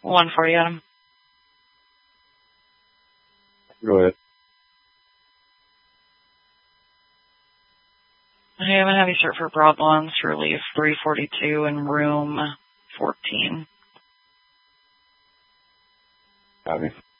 One for you, Adam. Go ahead. I have a heavy cert for broad lungs, relief 342 in room 14. Copy.